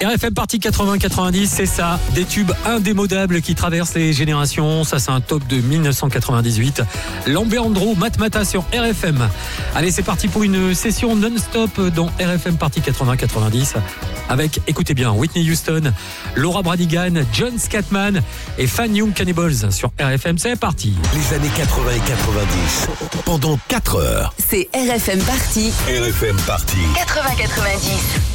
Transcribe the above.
RFM Party 80-90, c'est ça, des tubes indémodables qui traversent les générations. Ça, c'est un top de 1998. Lambeandro Matmata sur RFM. Allez, c'est parti pour une session non-stop dans RFM Party 80-90 avec, écoutez bien, Whitney Houston, Laura Branigan, John Scatman et Fan Young Cannibals sur RFM. C'est parti. Les années 80 et 90, pendant 4 heures. C'est RFM Party. RFM Party 80-90.